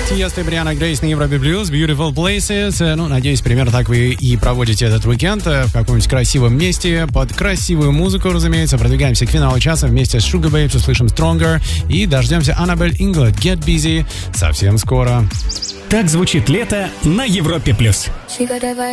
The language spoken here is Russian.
Тиеста и Брианна Грейс на Европе Плюс, Beautiful Places. Ну, надеюсь, примерно так вы и проводите этот уикенд в каком-нибудь красивом месте, под красивую музыку, разумеется. Продвигаемся к финалу часа вместе с Sugar Babes, услышим Stronger и дождемся Annabelle Englert, Get Busy совсем скоро. Так звучит лето на Европе Плюс.